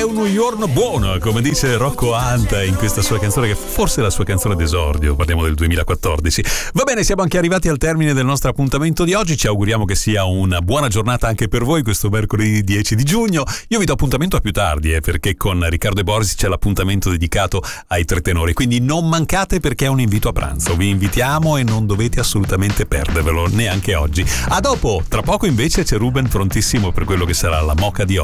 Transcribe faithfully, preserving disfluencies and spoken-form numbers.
un giorno buono, come dice Rocco Anta in questa sua canzone, che forse è la sua canzone d'esordio. Parliamo del duemilaquattordici. Va bene, siamo anche arrivati al termine del nostro appuntamento di oggi. Ci auguriamo che sia una buona giornata anche per voi questo mercoledì dieci di giugno. Io vi do appuntamento a più tardi, eh, perché con Riccardo e Boris c'è l'appuntamento dedicato ai tre tenori, quindi non mancate perché è un invito a pranzo. Vi invitiamo e non dovete assolutamente perdervelo, neanche oggi. A dopo, tra poco invece c'è Ruben prontissimo per quello che sarà la moca di oggi.